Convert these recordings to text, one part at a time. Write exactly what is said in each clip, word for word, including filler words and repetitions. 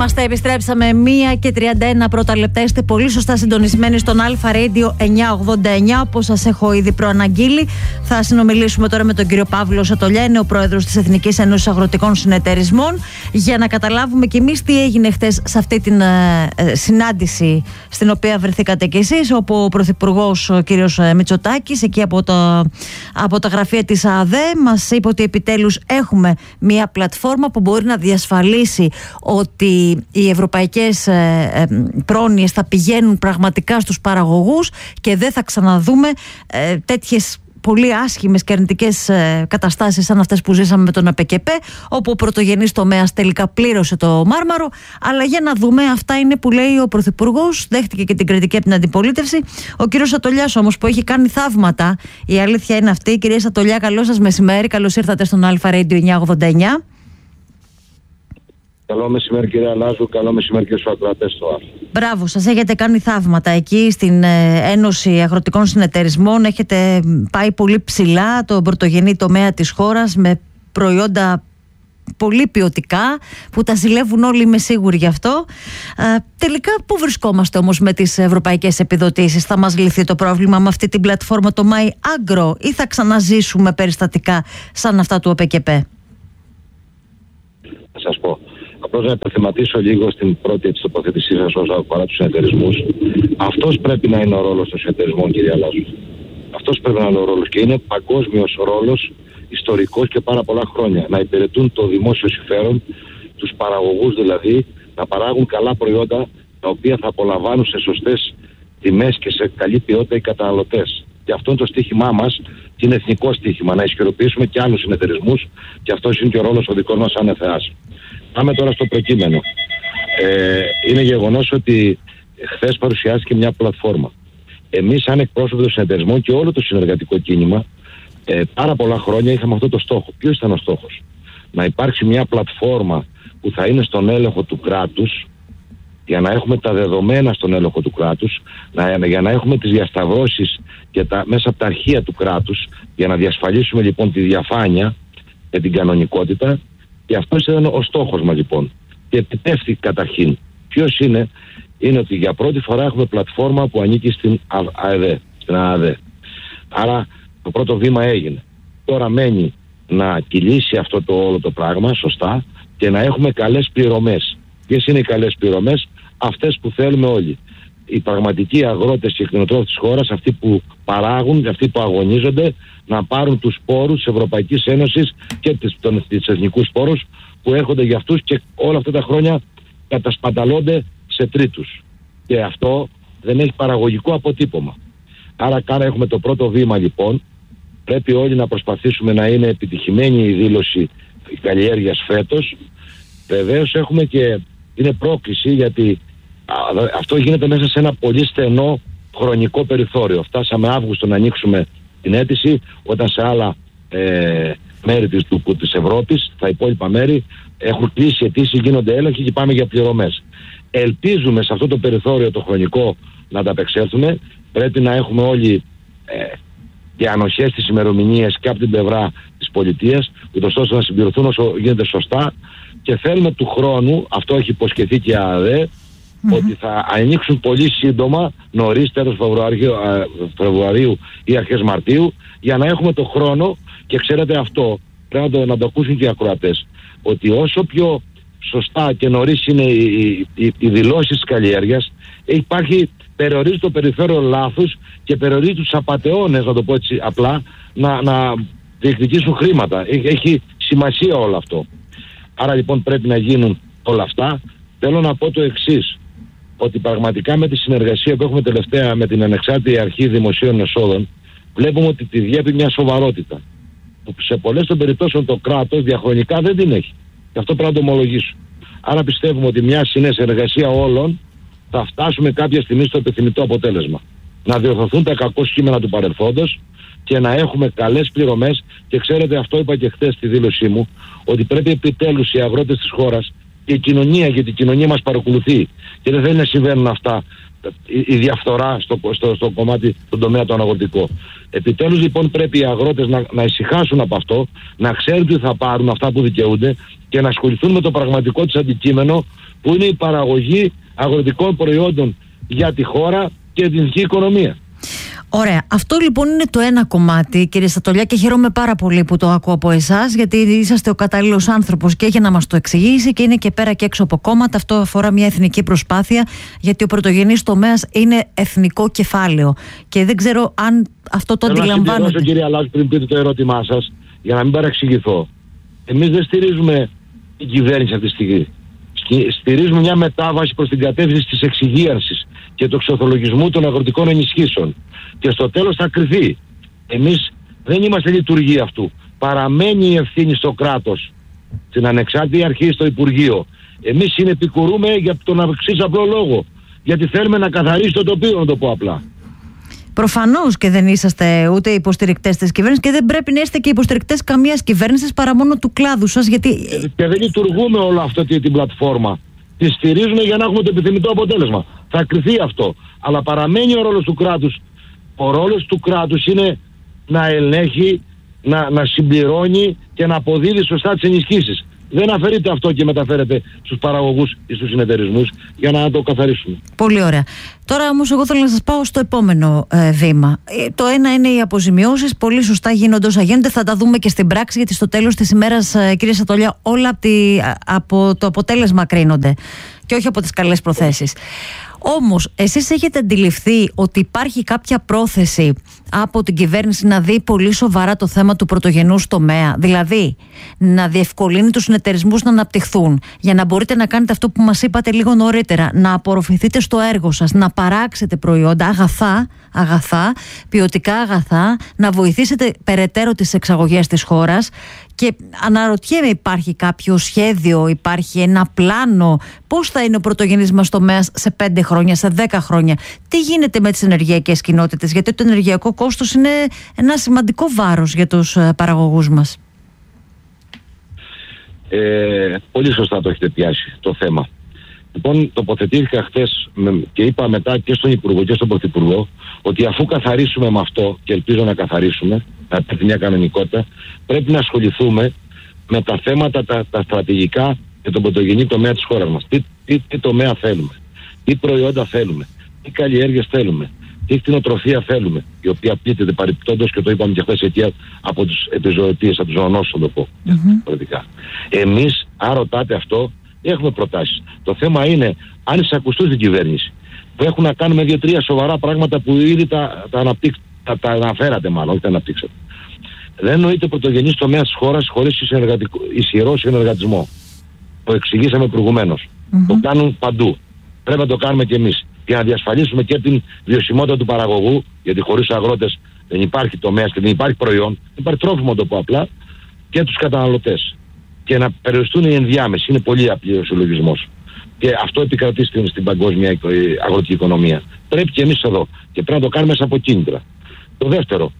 Είμαστε, επιστρέψαμε μία και τριάντα ένα πρώτα λεπτά. Είστε πολύ σωστά συντονισμένοι στον Αλφα Radio εννιακόσια ογδόντα εννιά. Όπως σας έχω ήδη προαναγγείλει, θα συνομιλήσουμε τώρα με τον κύριο Παύλο Σατολιά, είναι ο πρόεδρος της Εθνικής Ένωσης Αγροτικών Συνεταιρισμών, για να καταλάβουμε κι εμείς τι έγινε χτες σε αυτή την ε, ε, συνάντηση στην οποία βρεθήκατε κι εσείς, όπου ο πρωθυπουργός ο κύριος Μητσοτάκης, εκεί από, το, από τα γραφεία της ΑΔΕ, μας είπε ότι επιτέλους έχουμε μία πλατφόρμα που μπορεί να διασφαλίσει ότι οι ευρωπαϊκές ε, ε, πρόνοιες θα πηγαίνουν πραγματικά στους παραγωγούς και δεν θα ξαναδούμε ε, τέτοιες πολύ άσχημες και αρνητικές ε, καταστάσεις σαν αυτές που ζήσαμε με τον ΑΠΕΚΕΠΕ, όπου ο πρωτογενής τομέας τελικά πλήρωσε το μάρμαρο. Αλλά για να δούμε, αυτά είναι που λέει ο Πρωθυπουργός, δέχτηκε και την κριτική από την αντιπολίτευση. Ο κύριος Σατολιάς όμως, που έχει κάνει θαύματα, η αλήθεια είναι αυτή. Κυρία Σατολιά, καλό σας μεσημέρι, καλώς ήρθατε στον Αλφα Radio εννιακόσια ογδόντα εννιά. Καλό μεσημέρι κύριε Αλάζου, καλό μεσημέρι και στους ακροατές του Αλφα. Μπράβο, σας έχετε κάνει θαύματα εκεί στην Ένωση Αγροτικών Συνεταιρισμών. Έχετε πάει πολύ ψηλά τον πρωτογενή τομέα της χώρας με προϊόντα πολύ ποιοτικά που τα ζηλεύουν όλοι, είμαι σίγουρη γι' αυτό. Ε, τελικά πού βρισκόμαστε όμως με τις ευρωπαϊκές επιδοτήσεις? Θα μας λυθεί το πρόβλημα με αυτή την πλατφόρμα, το My Agro, ή θα ξαναζήσουμε περιστατικά σαν αυτά του ΑΠΕΚΕΠΕ? Θα σας πω. Απλώς να υπενθυματίσω λίγο στην πρώτη έτσι τοποθέτησή σας όσον αφορά τους συνεταιρισμούς. Αυτός πρέπει να είναι ο ρόλος των συνεταιρισμών, κύριε Αλάζου. Αυτός πρέπει να είναι ο ρόλος και είναι παγκόσμιος ρόλος, ιστορικός και πάρα πολλά χρόνια. Να υπηρετούν το δημόσιο συμφέρον, τους παραγωγούς δηλαδή, να παράγουν καλά προϊόντα τα οποία θα απολαμβάνουν σε σωστές τιμές και σε καλή ποιότητα οι καταναλωτές. Και αυτό είναι το στίχημά μας και είναι εθνικό στίχημα, να ισχυροποιήσουμε και άλλους συνεταιρισμούς, και αυτός είναι και ο ρόλος ο δικός μας σαν ΕΘΕΑΣ. Πάμε τώρα στο προκείμενο. Ε, είναι γεγονός ότι χθες παρουσιάστηκε μια πλατφόρμα. Εμείς, σαν εκπρόσωποι των συνεταιρισμών και όλο το συνεργατικό κίνημα, ε, πάρα πολλά χρόνια είχαμε αυτό το στόχο. Ποιος ήταν ο στόχος? Να υπάρξει μια πλατφόρμα που θα είναι στον έλεγχο του κράτους, για να έχουμε τα δεδομένα στον έλεγχο του κράτους, να, για να έχουμε τις διασταυρώσεις και τα, μέσα από τα αρχεία του κράτους, για να διασφαλίσουμε λοιπόν τη διαφάνεια και την κανονικότητα. Και αυτός ήταν ο στόχος μας λοιπόν. Και επιτεύχθη καταρχήν. Ποιος είναι? Είναι ότι για πρώτη φορά έχουμε πλατφόρμα που ανήκει στην ΑΕΔ, στην ΑΕΔ. Άρα το πρώτο βήμα έγινε. Τώρα μένει να κυλήσει αυτό το όλο το πράγμα σωστά και να έχουμε καλές πληρωμές. Ποιες είναι οι καλές πληρωμές? Αυτές που θέλουμε όλοι. Οι πραγματικοί αγρότες και κτηνοτρόφοι της χώρας, αυτοί που παράγουν, αυτοί που αγωνίζονται, να πάρουν τους πόρους της Ευρωπαϊκής Ένωσης και τις, τον, τις εθνικούς πόρους που έρχονται για αυτούς και όλα αυτά τα χρόνια κατασπαταλώνται σε τρίτους. Και αυτό δεν έχει παραγωγικό αποτύπωμα. Άρα κάρα έχουμε το πρώτο βήμα λοιπόν. Πρέπει όλοι να προσπαθήσουμε να είναι επιτυχημένη η δήλωση καλλιέργειας φέτος. Βεβαίως έχουμε και είναι πρόκληση, γιατί αυτό γίνεται μέσα σε ένα πολύ στενό χρονικό περιθώριο. Φτάσαμε Αύγουστο να ανοίξουμε την αίτηση, όταν σε άλλα ε, μέρη της, του, της Ευρώπης, τα υπόλοιπα μέρη, έχουν κλείσει αιτήσεις, γίνονται έλεγχοι και πάμε για πληρωμές. Ελπίζουμε σε αυτό το περιθώριο το χρονικό να ανταπεξέλθουμε. Πρέπει να έχουμε όλοι ε, και ανοχές στις ημερομηνίες και από την πλευρά της πολιτείας, ούτως ώστε να συμπληρωθούν όσο γίνεται σωστά. Και θέλουμε του χρόνου, αυτό έχει υποσχεθεί και η ΑΔΕ, mm-hmm. ότι θα ανοίξουν πολύ σύντομα, νωρίς τέλος Φεβρουαρίου, Φεβρουαρίου ή αρχές Μαρτίου, για να έχουμε το χρόνο. Και ξέρετε αυτό, πρέπει να το, να το ακούσουν και οι ακροατές, ότι όσο πιο σωστά και νωρίς είναι οι, οι, οι, οι δηλώσεις της καλλιέργειας, υπάρχει, περιορίζει το περιθώριο λάθους και περιορίζει τους απατεώνες, να το πω έτσι απλά, να, να διεκδικήσουν χρήματα. Έχει, έχει σημασία όλο αυτό. Άρα λοιπόν πρέπει να γίνουν όλα αυτά. Θέλω να πω το εξής, ότι πραγματικά με τη συνεργασία που έχουμε τελευταία με την Ανεξάρτητη Αρχή Δημοσίων Εσόδων, βλέπουμε ότι τη διέπει μια σοβαρότητα, που σε πολλές των περιπτώσεων το κράτος διαχρονικά δεν την έχει. Και αυτό πρέπει να το ομολογήσω. Άρα πιστεύουμε ότι μια συνεργασία όλων θα φτάσουμε κάποια στιγμή στο επιθυμητό αποτέλεσμα. Να διορθωθούν τα κακό κείμενα του παρελθόντος και να έχουμε καλές πληρωμές. Και ξέρετε, αυτό είπα και χθες στη δήλωσή μου, ότι πρέπει επιτέλους οι αγρότες της χώρας και η κοινωνία, γιατί η κοινωνία μας παρακολουθεί και δεν θέλει να συμβαίνουν αυτά η, η διαφθορά στο, στο, στο κομμάτι, στον τομέα το αγροτικό. Επιτέλους λοιπόν πρέπει οι αγρότες να, να ησυχάσουν από αυτό, να ξέρουν τι θα πάρουν αυτά που δικαιούνται και να ασχοληθούν με το πραγματικό τους αντικείμενο, που είναι η παραγωγή αγροτικών προϊόντων για τη χώρα και την εθνική οικονομία. Ωραία. Αυτό λοιπόν είναι το ένα κομμάτι, κύριε Στατολιά, και χαίρομαι πάρα πολύ που το ακούω από εσάς, γιατί είσαστε ο κατάλληλος άνθρωπος και για να μας το εξηγήσει και είναι και πέρα και έξω από κόμματα. Αυτό αφορά μια εθνική προσπάθεια, γιατί ο πρωτογενής τομέας είναι εθνικό κεφάλαιο. Και δεν ξέρω αν αυτό το αντιλαμβάνετε. Να συμπληρώσω, κύριε Αλλάζου, πριν πείτε το ερώτημά σας, για να μην παρεξηγηθώ. Εμείς δεν στηρίζουμε την κυβέρνηση αυτή τη στιγμή. Στηρίζουμε μια μετάβαση προς την κατεύθυνση της εξυγίανσης και του εξορθολογισμού των αγροτικών ενισχύσεων. Και στο τέλος θα κριθεί. Εμείς δεν είμαστε λειτουργοί αυτού. Παραμένει η ευθύνη στο κράτος, στην ανεξάρτητη αρχή, στο Υπουργείο. Εμείς συνεπικουρούμε για τον εξής απλό λόγο. Γιατί θέλουμε να καθαρίσει το τοπίο, να το πω απλά. Προφανώς και δεν είσαστε ούτε υποστηρικτές της κυβέρνησης και δεν πρέπει να είστε και υποστηρικτές καμίας κυβέρνησης παρά μόνο του κλάδου σας. Γιατί... Και δεν λειτουργούμε όλο αυτό την πλατφόρμα. Τη στηρίζουμε για να έχουμε το επιθυμητό αποτέλεσμα. Θα κριθεί αυτό. Αλλά παραμένει ο ρόλος του κράτους. Ο ρόλος του κράτους είναι να ελέγχει, να, να συμπληρώνει και να αποδίδει σωστά τις ενισχύσεις. Δεν αφαιρείται αυτό και μεταφέρεται στους παραγωγούς ή στους συνεταιρισμούς για να το καθαρίσουμε. Πολύ ωραία. Τώρα όμως εγώ θέλω να σας πάω στο επόμενο ε, βήμα. Ε, το ένα είναι οι αποζημιώσεις. Πολύ σωστά γίνονται όσα γίνονται. Θα τα δούμε και στην πράξη, γιατί στο τέλος της ημέρας, ε, κύριε Στατολιά, όλα από, τη, από το αποτέλεσμα κρίνονται και όχι από τις καλές προθέσεις. Όμως, εσείς έχετε αντιληφθεί ότι υπάρχει κάποια πρόθεση από την κυβέρνηση να δει πολύ σοβαρά το θέμα του πρωτογενούς τομέα, δηλαδή να διευκολύνει τους συνεταιρισμούς να αναπτυχθούν, για να μπορείτε να κάνετε αυτό που μας είπατε λίγο νωρίτερα, να απορροφηθείτε στο έργο σας, να παράξετε προϊόντα, αγαθά, αγαθά, ποιοτικά αγαθά, να βοηθήσετε περαιτέρω τις εξαγωγές της χώρας. Και αναρωτιέμαι, υπάρχει κάποιο σχέδιο, υπάρχει ένα πλάνο, πώς θα είναι ο πρωτογενής μας τομέας σε πέντε χρόνια, σε δέκα χρόνια, τι γίνεται με τις ενεργειακές κοινότητες, γιατί το ενεργειακό κόστος είναι ένα σημαντικό βάρος για τους παραγωγούς μας. Ε, πολύ σωστά το έχετε πιάσει το θέμα. Λοιπόν, τοποθετήθηκα χθες και είπα μετά και στον Υπουργό και στον Πρωθυπουργό ότι αφού καθαρίσουμε με αυτό, και ελπίζω να καθαρίσουμε, να υπάρχει μια κανονικότητα, πρέπει να ασχοληθούμε με τα θέματα τα, τα στρατηγικά για τον πρωτογενή τομέα της χώρας μας. Τι, τι, τι τομέα θέλουμε, τι προϊόντα θέλουμε, τι καλλιέργειες θέλουμε, τι κτηνοτροφία θέλουμε, η οποία πλήττεται παρεπιπτόντως, και το είπαμε και χθες, αιτία από τους επιζωοτίες, από τους ζωονόσους, θα το πω. Mm-hmm. Εμείς, αν ρωτάτε αυτό, έχουμε προτάσεις. Το θέμα είναι αν εισακουστούν στην κυβέρνηση, που έχουν να κάνουν με δύο-τρία σοβαρά πράγματα που ήδη τα, τα, αναπτύξ, τα, τα αναφέρατε, μάλλον, όχι τα αναπτύξατε. Δεν νοείται πρωτογενής τομέας της χώρας χωρίς ισχυρό συνεργατισμό. Το εξηγήσαμε προηγουμένως. Mm-hmm. Το κάνουν παντού. Πρέπει να το κάνουμε κι εμείς. Για να διασφαλίσουμε και την βιωσιμότητα του παραγωγού, γιατί χωρίς αγρότες δεν υπάρχει τομέας και δεν υπάρχει προϊόν, δεν υπάρχει τρόφιμο, το πω απλά, και τους καταναλωτές. Και να περιοριστούν οι ενδιάμεσοι. Είναι πολύ απλή ο συλλογισμός. Και αυτό επικρατεί στην, στην παγκόσμια αγροτική οικονομία. Πρέπει και εμείς εδώ. Και πρέπει να το κάνουμε μέσα από κίνητρα. Το δεύτερο,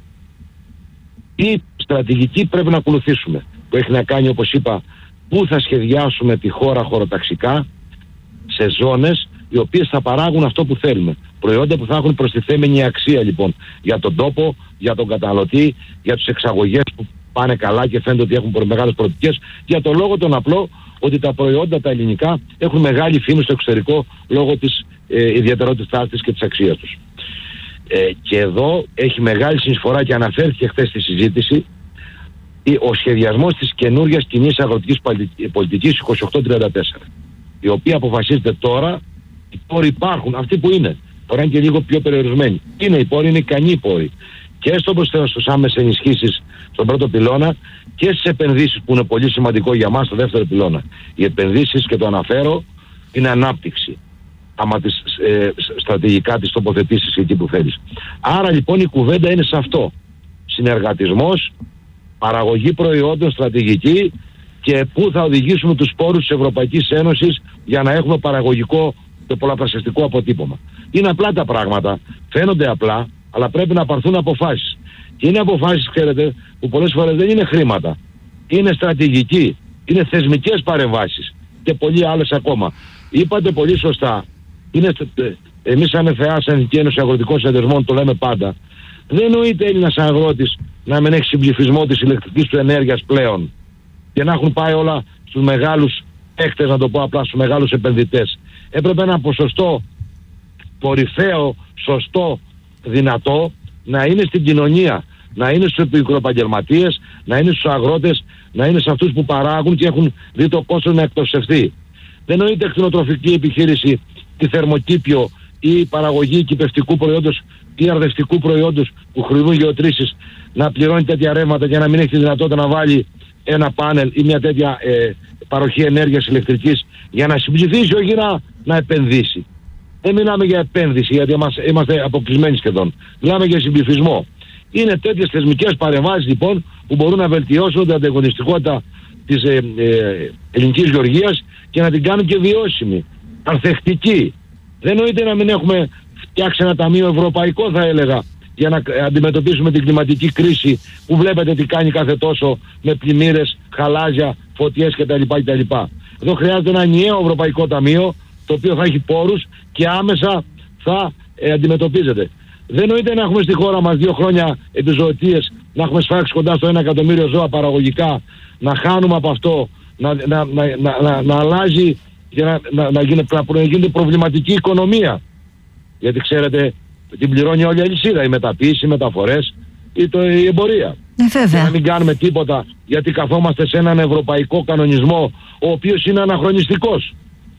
τι στρατηγική πρέπει να ακολουθήσουμε, που έχει να κάνει, όπως είπα, πού θα σχεδιάσουμε τη χώρα χωροταξικά, σε ζώνες οι οποίες θα παράγουν αυτό που θέλουμε. Προϊόντα που θα έχουν προστιθέμενη αξία, λοιπόν, για τον τόπο, για τον καταναλωτή, για τις εξαγωγές που πάνε καλά και φαίνεται ότι έχουν μεγάλες προοπτικές, για το λόγο τον απλό ότι τα προϊόντα τα ελληνικά έχουν μεγάλη φήμη στο εξωτερικό λόγω της ε, ιδιαιτερότητάς της και της αξίας τους. Ε, και εδώ έχει μεγάλη συνεισφορά, και αναφέρθηκε χθες στη συζήτηση, ο σχεδιασμός της καινούργιας κοινής αγροτικής πολιτικής είκοσι οκτώ τριάντα τέσσερα, η οποία αποφασίζεται τώρα. Οι πόροι υπάρχουν, αυτοί που είναι. Τώρα είναι και λίγο πιο περιορισμένοι. Είναι οι πόροι, είναι ικανοί οι πόροι. Και στο προσθέτω στους άμεσες ενισχύσεις στον πρώτο πυλώνα και στις επενδύσεις, που είναι πολύ σημαντικό για μας στο δεύτερο πυλώνα. Οι επενδύσεις, και το αναφέρω, είναι ανάπτυξη. Άμα τις ε, στρατηγικά τις τοποθετήσεις εκεί που θέλεις. Άρα λοιπόν η κουβέντα είναι σε αυτό. Συνεργατισμός, παραγωγή προϊόντων στρατηγική, και πού θα οδηγήσουμε τους πόρους της Ευρωπαϊκής Ένωσης για να έχουμε παραγωγικό και πολλαπλασιαστικό αποτύπωμα. Είναι απλά τα πράγματα, φαίνονται απλά, αλλά πρέπει να πάρθουν αποφάσεις. Και είναι αποφάσεις, ξέρετε, που πολλές φορές δεν είναι χρήματα. Είναι στρατηγική, είναι θεσμικές παρεμβάσεις και πολλοί άλλες ακόμα. Είπατε πολύ σωστά, είναι εμείς σαν ΕΘΕΑ, σαν Εθνική Ένωση Αγροτικών Συνεταιρισμών, το λέμε πάντα, δεν εννοείται Έλληνας αγρότης να μην έχει συμψηφισμό της ηλεκτρικής του ενέργειας πλέον και να έχουν πάει όλα στους μεγάλους παίκτες, να το πω απλά, στους μεγάλους επενδυτές. Έπρεπε ένα ποσοστό κορυφαίο, σωστό, δυνατό να είναι στην κοινωνία, να είναι στους μικροεπαγγελματίες, να είναι στους αγρότες, να είναι σε αυτούς που παράγουν και έχουν δει το κόστος να εκτοξευθεί. Δεν εννοείται κτηνοτροφική επιχείρηση, τη θερμοκήπιο ή η παραγωγή κυπευτικού προϊόντος ή αρδευτικού προϊόντος που χρησιμοποιούν γεωτρήσεις να πληρώνει τέτοια ρεύματα για να μην έχει τη δυνατότητα να βάλει ένα πάνελ ή μια τέτοια ε, παροχή ενέργειας ηλεκτρικής για να συμψηφίσει, όχι να, να επενδύσει. Δεν μιλάμε για επένδυση, γιατί είμαστε, είμαστε αποκλεισμένοι σχεδόν. Μιλάμε για συμπληφισμό. Είναι τέτοιες θεσμικές παρεμβάσεις λοιπόν που μπορούν να βελτιώσουν την ανταγωνιστικότητα της ε, ε, ελληνικής γεωργίας και να την κάνουν και βιώσιμη, ανθεκτική. Δεν εννοείται να μην έχουμε φτιάξει ένα ταμείο ευρωπαϊκό, θα έλεγα, για να αντιμετωπίσουμε την κλιματική κρίση που βλέπετε τι κάνει κάθε τόσο με πλημμύρες, χαλάζια, φωτιές κτλ. κτλ. Εδώ χρειάζεται ένα ενιαίο ευρωπαϊκό ταμείο το οποίο θα έχει πόρους και άμεσα θα ε, αντιμετωπίζεται. Δεν εννοείται να έχουμε στη χώρα μας δύο χρόνια επιζωοτίες, να έχουμε σφάξει κοντά στο ένα εκατομμύριο ζώα παραγωγικά, να χάνουμε από αυτό, να, να, να, να, να, να αλλάζει και να, να, να, γίνεται, να γίνεται προβληματική οικονομία. Γιατί ξέρετε, την πληρώνει όλη η αλυσίδα, η μεταποίηση, οι μεταφορές ή το, η εμπορία. Ε, και να μην κάνουμε τίποτα γιατί καθόμαστε σε έναν ευρωπαϊκό κανονισμό ο οποίος είναι αναχρονιστικός.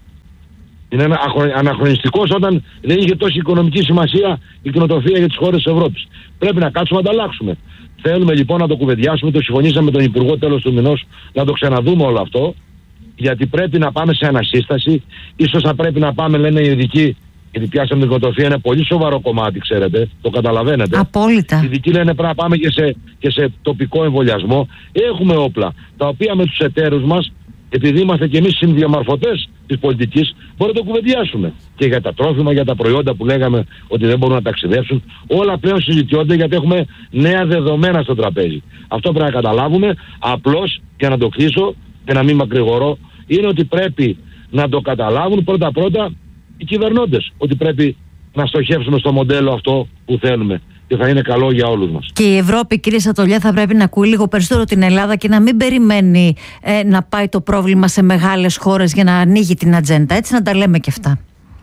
Είναι ένα αναχρονιστικός όταν δεν είχε τόση οικονομική σημασία η κτηνοτροφία για τις χώρες της Ευρώπης. Πρέπει να κάτσουμε να τα αλλάξουμε. Θέλουμε λοιπόν να το κουβεντιάσουμε, το συμφωνήσαμε με τον Υπουργό τέλος του μηνός, να το ξαναδούμε όλο αυτό, γιατί πρέπει να πάμε σε ανασύσταση. Ίσως θα πρέπει να πάμε, λένε οι ειδικοί, γιατί πιάσαμε την κτηνοτροφία, είναι πολύ σοβαρό κομμάτι, ξέρετε, το καταλαβαίνετε. Απόλυτα. Οι ειδικοί λένε πρέπει να πάμε και σε, και σε τοπικό εμβολιασμό. Έχουμε όπλα, τα οποία με τους εταίρους μας, επειδή είμαστε και εμείς συνδιαμορφωτές της πολιτικής, μπορούμε να το κουβεντιάσουμε. Και για τα τρόφιμα, για τα προϊόντα που λέγαμε ότι δεν μπορούν να ταξιδέψουν, όλα πλέον συζητιόνται γιατί έχουμε νέα δεδομένα στο τραπέζι. Αυτό πρέπει να καταλάβουμε. Απλώς, για να το κλείσω και να μην μακρηγορώ, είναι ότι πρέπει να το καταλάβουν πρώτα-πρώτα οι κυβερνώντες. Ότι πρέπει να στοχεύσουμε στο μοντέλο αυτό που θέλουμε. Και θα είναι καλό για όλους μας. Και η Ευρώπη, κύριε Σατολιά, θα πρέπει να ακούει λίγο περισσότερο την Ελλάδα και να μην περιμένει ε, να πάει το πρόβλημα σε μεγάλες χώρες για να ανοίγει την ατζέντα. Έτσι, να τα λέμε και αυτά.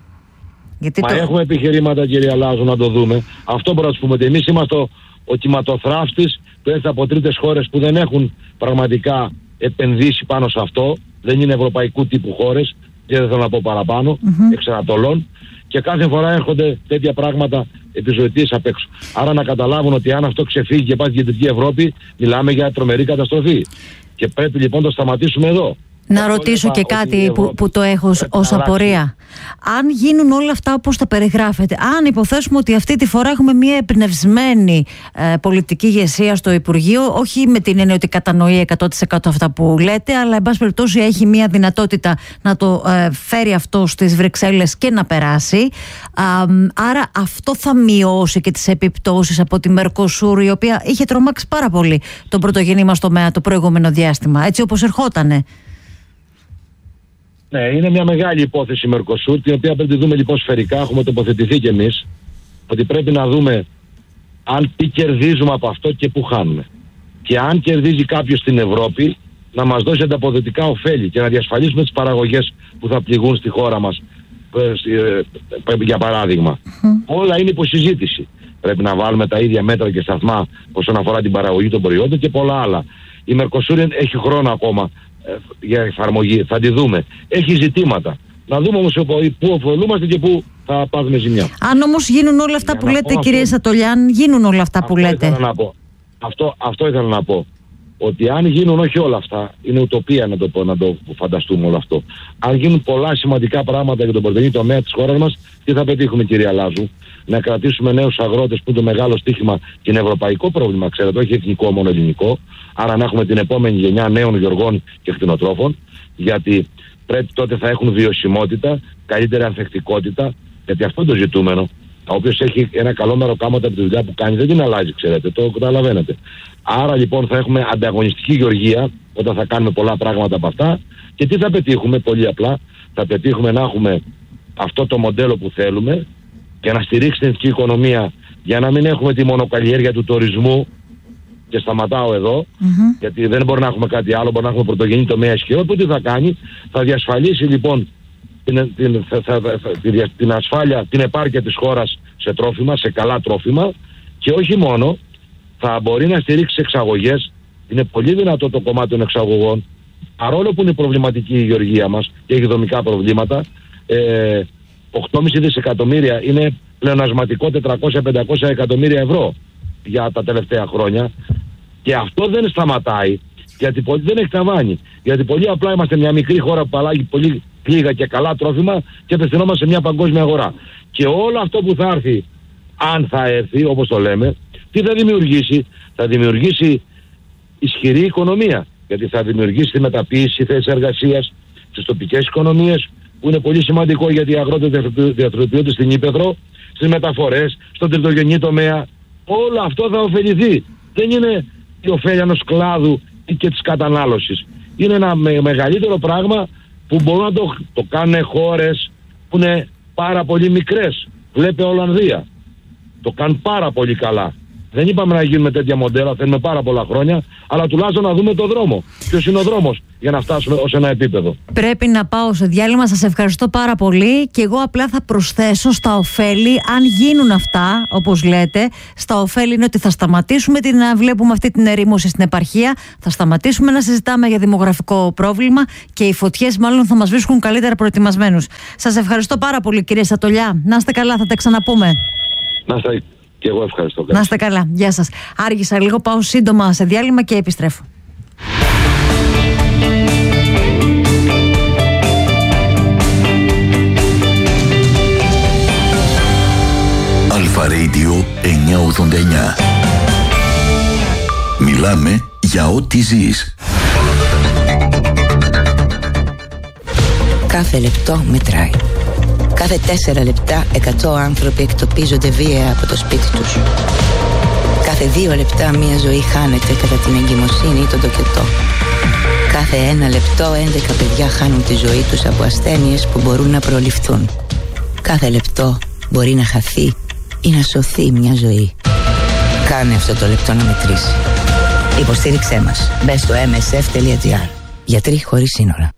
Γιατί Μα το... έχουμε επιχειρήματα, κύριε Λάζο, να το δούμε. Αυτό μπορούμε να σου πούμε. Ότι εμείς είμαστε ο, ο κυματοθράφτης που έρχεται από τρίτες χώρες που δεν έχουν πραγματικά επενδύσει πάνω σε αυτό. Δεν είναι ευρωπαϊκού τύπου χώρες. Και δεν θέλω να πω παραπάνω, mm-hmm. εξ Ανατολών. Και κάθε φορά έρχονται τέτοια πράγματα επιζωητής απ' έξω. Άρα να καταλάβουν ότι αν αυτό ξεφύγει και πάει στην Κεντρική Ευρώπη, μιλάμε για τρομερή καταστροφή. Και πρέπει λοιπόν να το σταματήσουμε εδώ. Να ρωτήσω και κάτι που, που το έχω ως απορία. Αν γίνουν όλα αυτά όπως τα περιγράφετε, αν υποθέσουμε ότι αυτή τη φορά έχουμε μια εμπνευσμένη ε, πολιτική ηγεσία στο Υπουργείο, όχι με την έννοια ότι κατανοεί εκατό τοις εκατό αυτά που λέτε, αλλά εν πάση περιπτώσει έχει μια δυνατότητα να το ε, φέρει αυτό στις Βρυξέλλες και να περάσει. Α, άρα αυτό θα μειώσει και τις επιπτώσεις από τη Μερκοσούρ, η οποία είχε τρομάξει πάρα πολύ τον πρωτογενή μας τομέα το προηγούμενο διάστημα, έτσι όπως ερχότανε. Ναι, είναι μια μεγάλη υπόθεση η Μερκοσούρ, την οποία πρέπει να δούμε λοιπόν σφαιρικά. Έχουμε τοποθετηθεί κι εμείς ότι πρέπει να δούμε αν τι κερδίζουμε από αυτό και πού χάνουμε. Και αν κερδίζει κάποιος στην Ευρώπη, να μας δώσει ανταποδοτικά ωφέλη και να διασφαλίσουμε τις παραγωγές που θα πληγούν στη χώρα μας, για παράδειγμα. Mm. Όλα είναι υποσυζήτηση. Πρέπει να βάλουμε τα ίδια μέτρα και σταθμά όσον αφορά την παραγωγή των προϊόντων και πολλά άλλα. Η Μερκοσούρ έχει χρόνο ακόμα για εφαρμογή, θα τη δούμε. Έχει ζητήματα. Να δούμε όμως πού ωφελούμαστε και πού θα πάθουμε ζημιά. Αν όμως γίνουν όλα αυτά για που λέτε, κύριε Σατολιάν, γίνουν όλα αυτά αυτό που λέτε. Ήθελα να πω. Αυτό, αυτό ήθελα να πω. Ότι αν γίνουν όχι όλα αυτά, είναι ουτοπία να το, να το φανταστούμε όλο αυτό. Αν γίνουν πολλά σημαντικά πράγματα για τον πρωτογενή τομέα της χώρας μας, τι θα πετύχουμε, κυρία Λάζου? Να κρατήσουμε νέους αγρότες που είναι το μεγάλο στίχημα και είναι ευρωπαϊκό πρόβλημα, ξέρετε, όχι εθνικό, μόνο ελληνικό. Άρα να έχουμε την επόμενη γενιά νέων γεωργών και κτηνοτρόφων, γιατί πρέπει τότε θα έχουν βιωσιμότητα, καλύτερη ανθεκτικότητα, γιατί αυτό είναι το ζητούμενο. Όποιος έχει ένα καλό μεροκάματο από τη δουλειά που κάνει δεν την αλλάζει, ξέρετε, το καταλαβαίνετε. Άρα λοιπόν θα έχουμε ανταγωνιστική γεωργία όταν θα κάνουμε πολλά πράγματα από αυτά. Και τι θα πετύχουμε? Πολύ απλά, θα πετύχουμε να έχουμε αυτό το μοντέλο που θέλουμε, και να στηρίξει την εθνική οικονομία για να μην έχουμε τη μονοκαλλιέργεια του τουρισμού. Και σταματάω εδώ, mm-hmm. γιατί δεν μπορεί να έχουμε κάτι άλλο, μπορεί να έχουμε πρωτογενή τομέα ισχυρό. Οπότε τι θα κάνει, θα διασφαλίσει λοιπόν την, την, θα, θα, θα, την, την ασφάλεια, την επάρκεια της χώρας σε τρόφιμα, σε καλά τρόφιμα, και όχι μόνο, θα μπορεί να στηρίξει εξαγωγές. Είναι πολύ δυνατό το κομμάτι των εξαγωγών, παρόλο που είναι προβληματική η γεωργία μας και έχει δομικά προβλήματα. ε, οκτώ κόμμα πέντε δισεκατομμύρια είναι πλεονασματικό, τετρακόσια με πεντακόσια εκατομμύρια ευρώ για τα τελευταία χρόνια, και αυτό δεν σταματάει, γιατί πολύ δεν έχει ταβάνι, γιατί πολύ απλά είμαστε μια μικρή χώρα που παράγει πολύ λίγα και καλά τρόφιμα και απευθυνόμαστε σε μια παγκόσμια αγορά. Και όλο αυτό που θα έρθει, αν θα έρθει όπως το λέμε, τι θα δημιουργήσει? Θα δημιουργήσει ισχυρή οικονομία, γιατί θα δημιουργήσει τη μεταποίηση, θέσεις εργασίας στις τοπικές οικονομίες, που είναι πολύ σημαντικό, γιατί οι αγρότες διαθροτοποιούνται στην ύπαιθρο, στις μεταφορές, στον τριτογενή τομέα. Όλο αυτό θα ωφεληθεί. Δεν είναι η ωφέλεια ενός κλάδου ή και της κατανάλωσης. Είναι ένα με, μεγαλύτερο πράγμα που μπορούν να το, το κάνουν χώρες που είναι πάρα πολύ μικρές. Βλέπε Ολλανδία. Το κάνουν πάρα πολύ καλά. Δεν είπαμε να γίνουμε τέτοια μοντέλα, θέλουμε πάρα πολλά χρόνια, αλλά τουλάχιστον να δούμε το δρόμο. Ποιος είναι ο δρόμος για να φτάσουμε ως ένα επίπεδο. Πρέπει να πάω σε διάλειμμα. Σας ευχαριστώ πάρα πολύ. Και εγώ απλά θα προσθέσω στα ωφέλη, αν γίνουν αυτά, όπως λέτε, στα ωφέλη είναι ότι θα σταματήσουμε την, να βλέπουμε αυτή την ερήμωση στην επαρχία, θα σταματήσουμε να συζητάμε για δημογραφικό πρόβλημα και οι φωτιές μάλλον θα μας βρίσκουν καλύτερα προετοιμασμένους. Σας ευχαριστώ πάρα πολύ, κύριε Σατολιά. Να είστε καλά, θα τα ξαναπούμε. Να είστε. Και εγώ ευχαριστώ. Να είστε καλά. Γεια σας. Άργησα λίγο, πάω σύντομα σε διάλειμμα και επιστρέφω. Αλφα Radio εννιακόσια ογδόντα εννιά. Μιλάμε για ό,τι ζεις. Κάθε λεπτό μετράει. Κάθε τέσσερα λεπτά εκατό άνθρωποι εκτοπίζονται βία από το σπίτι τους. Κάθε δύο λεπτά μία ζωή χάνεται κατά την εγκυμοσύνη ή τον τοκετό. Κάθε ένα λεπτό έντεκα παιδιά χάνουν τη ζωή τους από ασθένειες που μπορούν να προληφθούν. Κάθε λεπτό μπορεί να χαθεί ή να σωθεί μια ζωή. Κάνε αυτό το λεπτό να μετρήσει. Υποστήριξέ μας. Μπες στο εμ ες εφ τελεία τζι άρ. Γιατροί χωρίς σύνορα.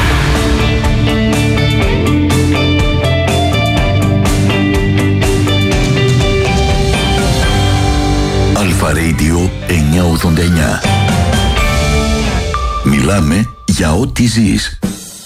Αλφα Radio εννιακόσια ογδόντα εννιά. Μιλάμε για ό,τι ζεις.